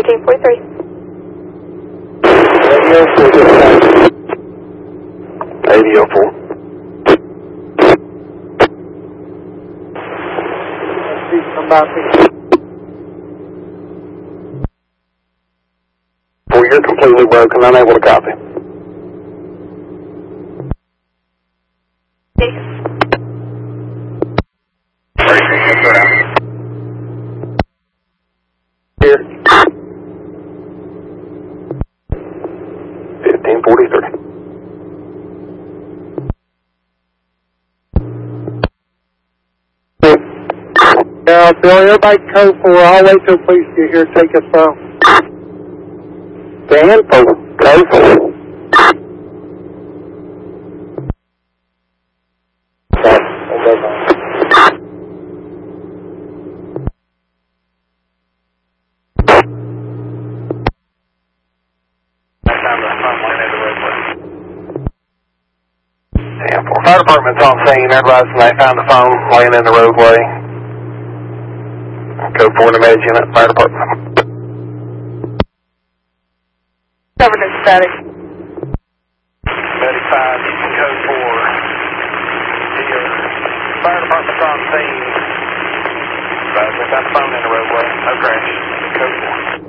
1843. Radio 4. Well, you're completely broken, unable to copy. Here. 1543. Yeah, Bill, everybody code 4. I'll wait till police get here and take us phone. Dan 4. Code 4. Fire department's on scene. Everybody's they found the phone laying in the roadway. Code 4 to Med Unit, fire department. Covered in static. Medic 5, code 4. The fire department's on scene. They found the phone in the roadway. No crash. Code 4.